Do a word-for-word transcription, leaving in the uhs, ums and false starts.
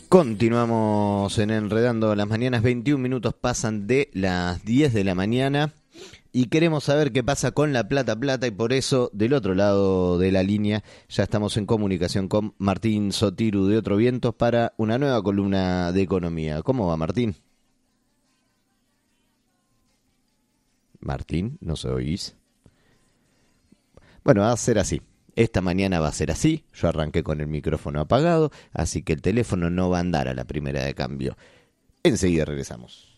Continuamos en Enredando las Mañanas, veintiún minutos pasan de las diez de la mañana y queremos saber qué pasa con la plata plata y por eso del otro lado de la línea ya estamos en comunicación con Martín Sotiru de Otro Vientos para una nueva columna de economía. ¿Cómo va, Martín? Martín, ¿no se oís? Bueno, va a ser así. Esta mañana va a ser así, yo arranqué con el micrófono apagado, así que el teléfono no va a andar a la primera de cambio. Enseguida regresamos.